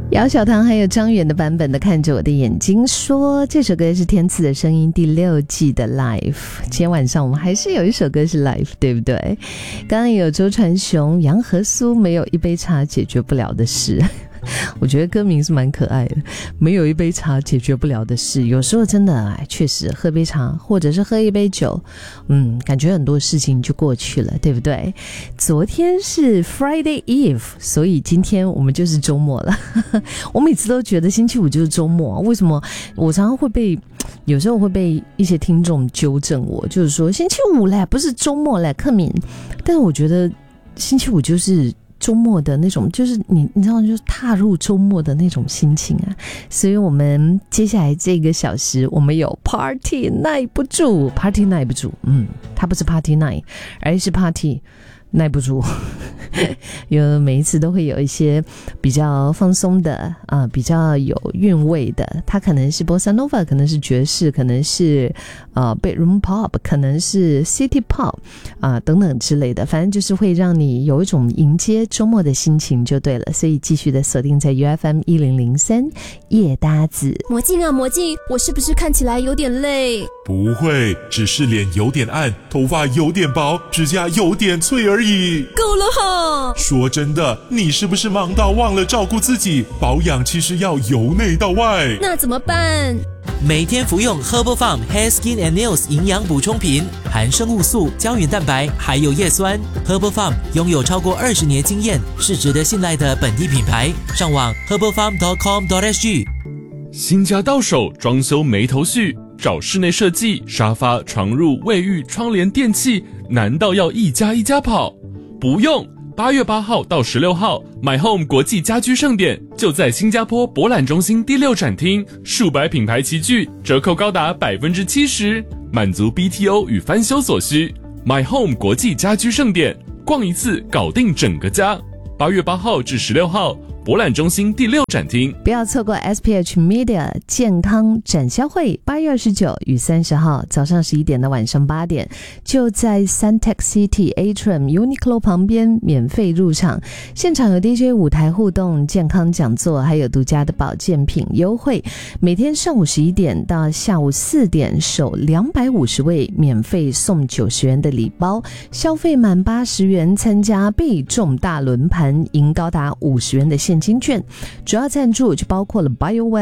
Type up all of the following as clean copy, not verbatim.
姚小棠还有张远的版本的看着我的眼睛说，这首歌是天赐的声音第6季的 Live。 今天晚上我们还是有一首歌是 Live， 对不对？刚刚有周传雄杨和苏没有一杯茶解决不了的事，我觉得歌名是蛮可爱的，没有一杯茶解决不了的事。有时候真的确实喝杯茶或者是喝一杯酒，感觉很多事情就过去了，对不对？昨天是 Friday Eve， 所以今天我们就是周末了。我每次都觉得星期五就是周末，为什么？我常常有时候会被一些听众纠正我，就是说星期五嘞，不是周末嘞，克敏。但是我觉得星期五就是周末的那种，就是你知道，就是踏入周末的那种心情啊。所以我们接下来这个小时，我们有 Party 耐不住，它不是 Party night， 而是 Party 耐不住。有每一次都会有一些比较放松的比较有韵味的，它可能是 Bossa Nova， 可能是爵士，可能是bedroom pop， 可能是 city pop 等等之类的，反正就是会让你有一种迎接周末的心情就对了。所以继续的锁定在 UFM 1003夜搭子。 魔镜啊魔镜，我是不是看起来有点累？ 不会，只是脸有点暗，头发有点薄，指甲有点脆而已。 够了哈！ 说真的，你是不是忙到忘了照顾自己？保养其实要由内到外。 那怎么办？ 每天服用 Herbal Farm Hair Skin and Nails 营养补充品，含生物素、胶原蛋白还有叶酸。Herbal Farm 拥有超过20年经验，是值得信赖的本地品牌。上网 herbalfarm.com.sg。 新家到手，装修没头绪，找室内设计、沙发、床褥、卫浴、窗帘、电器，难道要一家一家跑？不用，8月8号到16号 My Home 国际家居盛典就在新加坡博览中心第6展厅，数百品牌齐聚，折扣高达 70%， 满足 BTO 与翻修所需。 My Home 国际家居盛典，逛一次搞定整个家。8月8号至16号博览中心第6展厅。 不要错过 SPH Media 健康展销会，8月29与30号早上11点到晚上8点，就在 Suntec City Atrium Uniqlo 旁边，免费入场。现场有 DJ 舞台互动、健康讲座，还有独家的保健品优惠。每天上午11点到下午4点，首250位免费送90元的礼包，消费满80元参加倍重大轮盘，赢高达50元的现金券。主要赞助就包括了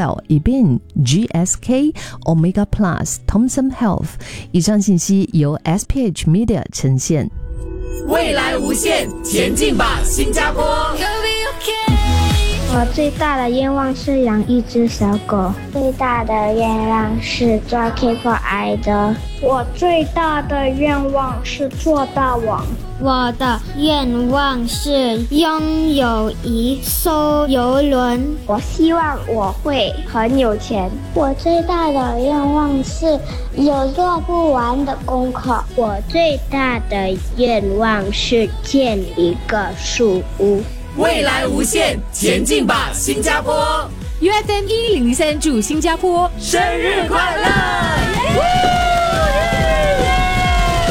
BioWell、eBin、GSK、Omega Plus、Thomson Health。 以上信息由 SPH Media 呈现。 未来无限，前进吧新加坡。 我最大的愿望是养一只小狗，最大的愿望是做 K-pop idol， 我最大的愿望是做大王，我的愿望是拥有一艘邮轮，我希望我会很有钱，我最大的愿望是有做不完的功课，我最大的愿望是建一个树屋。 未来无限，前进吧新加坡。 UFM 1003祝新加坡生日快乐！